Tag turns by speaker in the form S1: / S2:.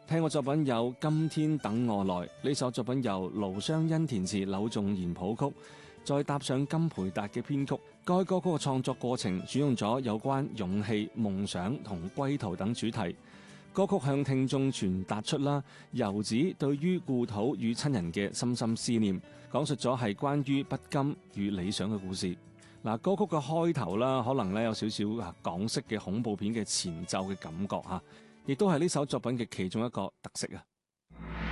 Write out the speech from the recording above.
S1: 聽過作品有《今天等我來》，呢首作品由盧雙恩填詞，柳重賢譜曲，再搭上金培達嘅編曲。該歌曲嘅創作過程選用咗有關勇氣、夢想同歸途等主題。歌曲向聽眾傳達出遊子對於故土與親人嘅深深思念，講述咗係關於不甘與理想嘅故事。歌曲嘅開頭可能有少少港式嘅恐怖片嘅前奏嘅感覺，亦都係呢首作品嘅其中一個特色啊。